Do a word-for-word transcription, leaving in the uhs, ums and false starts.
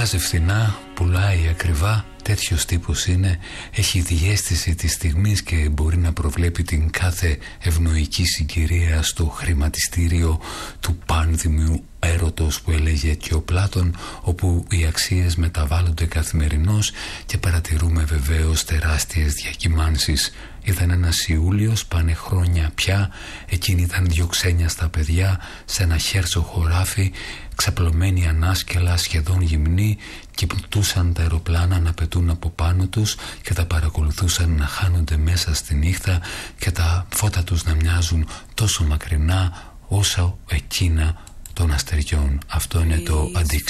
Βγάζει φθηνά, πουλάει ακριβά. Τέτοιος τύπος είναι, έχει διαίσθηση της στιγμής και μπορεί να προβλέπει την κάθε ευνοϊκή συγκυρία στο χρηματιστήριο του πάνδημιου έρωτος που έλεγε και ο Πλάτων, όπου οι αξίες μεταβάλλονται καθημερινώς και παρατηρούμε βεβαίως τεράστιες διακυμάνσεις. Ήταν ένας Ιούλιος, πάνε χρόνια πια, εκείνοι ήταν δυο ξένια στα παιδιά σε ένα χέρσο χωράφι, ξαπλωμένοι ανάσκελα, σχεδόν γυμνοί, και πτούσαν τα αεροπλάνα να πετούν από πάνω τους και τα παρακολουθούσαν να χάνονται μέσα στη νύχτα και τα φώτα τους να μοιάζουν τόσο μακρινά όσο εκείνα των αστεριών. Αυτό είναι το αντίξιο.